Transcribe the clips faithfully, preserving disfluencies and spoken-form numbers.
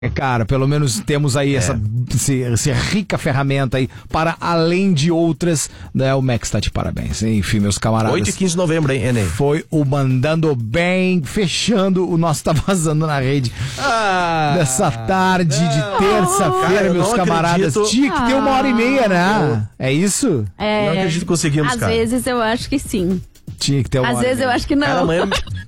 Cara, pelo menos temos aí é. essa, esse, essa rica ferramenta aí para além de outras, né? O Max tá de parabéns, enfim, meus camaradas. oito e quinze de novembro, hein, Enem? Foi o Mandando Bem, fechando o nosso Tá Vazando na Rede ah, dessa tarde de terça-feira, ah, meus camaradas. Acredito. Tinha que ter uma hora e meia, né? É isso? É, não acredito que conseguimos, às cara. Às vezes eu acho que sim. Tinha que ter uma Às hora vezes eu acho que não. Cara, amanhã...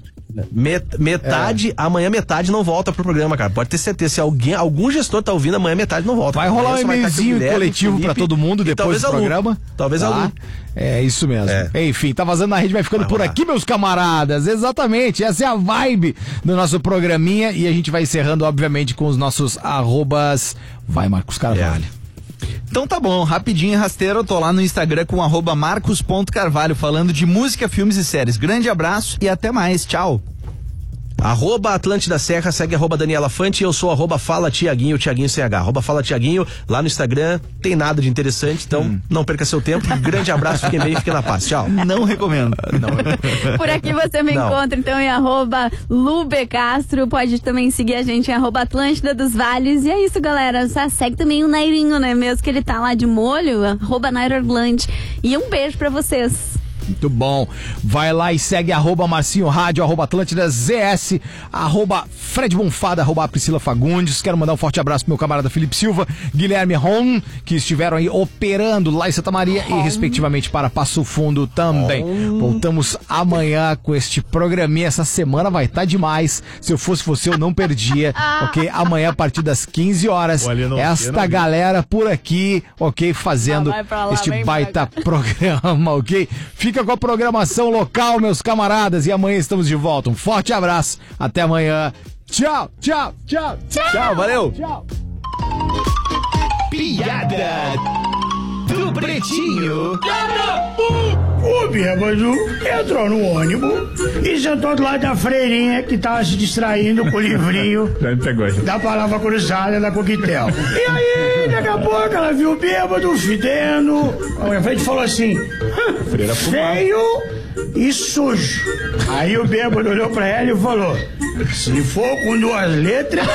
Met, metade, é. amanhã metade não volta pro programa, cara. Pode ter certeza. Se alguém, algum gestor tá ouvindo, amanhã metade não volta. Vai rolar um e-mailzinho coletivo pra todo mundo depois do programa. Talvez tá? aluno. É isso mesmo. É. Enfim, Tá Vazando na Rede vai ficando vai por rolar. aqui, meus camaradas. Exatamente. Essa é a vibe do nosso programinha. E a gente vai encerrando, obviamente, com os nossos arrobas. Vai, Marcos Carvalho. É. Então tá bom, rapidinho e rasteiro, eu tô lá no Instagram com arroba marcos ponto carvalho falando de música, filmes e séries. Grande abraço e até mais, tchau. Arroba Atlântida Serra, segue arroba Daniela Fante, eu sou arroba Fala Tiaguinho, Tiaguinho C H, arroba Fala Tiaguinho, lá no Instagram, tem nada de interessante, então hum. não perca seu tempo, grande abraço, fiquem bem, fiquem na paz, tchau. Não recomendo. Não. Por aqui você me não. encontra então em arroba Lube Castro, pode também seguir a gente em arroba Atlântida dos Vales, e é isso galera, só segue também o Nairinho, né, mesmo que ele tá lá de molho, arroba Nairo Orlando, e um beijo pra vocês. Muito bom. Vai lá e segue arroba Marcinho Rádio, arroba Atlântida Z S, arroba Fred Bonfada, arroba Priscila Fagundes. Quero mandar um forte abraço pro meu camarada Felipe Silva, Guilherme Ron, que estiveram aí operando lá em Santa Maria Hom. e respectivamente para Passo Fundo também. Hom. Voltamos amanhã com este programinha. Essa semana vai estar tá demais. Se eu fosse você, eu não perdia. Ok? Amanhã a partir das quinze horas. Esta galera por aqui, ok? Fazendo ah, lá, este baita programa, ok? Fica Fica com a programação local, meus camaradas, e amanhã estamos de volta. Um forte abraço, até amanhã. Tchau, tchau, tchau, tchau, tchau, valeu. Tchau. Piada do Pretinho. O bêbado entrou no ônibus e sentou do lado da freirinha que tava se distraindo com o livrinho da palavra cruzada da Coquetel. E aí, daqui a pouco, ela viu o bêbado fedendo. A frente falou assim: feio e sujo. Aí o bêbado olhou pra ela e falou: se for com duas letras.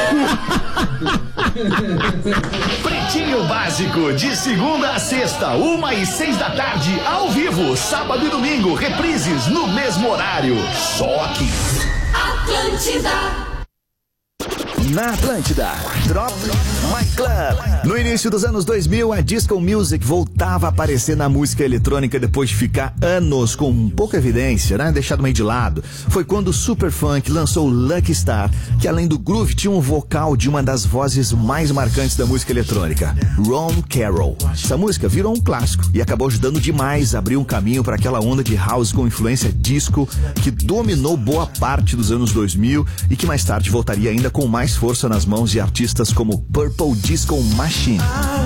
Pretinho Básico, de segunda a sexta, uma e seis da tarde, ao vivo, sábado e domingo, reprises no mesmo horário. Só aqui. Atlântida. Na Atlântida, Drop My Club. No início dos anos dois mil, a disco music voltava a aparecer na música eletrônica depois de ficar anos com pouca evidência, né? Deixado meio de lado. Foi quando o Superfunk lançou Lucky Star, que além do groove tinha um vocal de uma das vozes mais marcantes da música eletrônica, Ron Carroll. Essa música virou um clássico e acabou ajudando demais a abrir um caminho para aquela onda de house com influência disco que dominou boa parte dos anos dois mil e que mais tarde voltaria ainda com mais força nas mãos de artistas como Purple Disco Machine.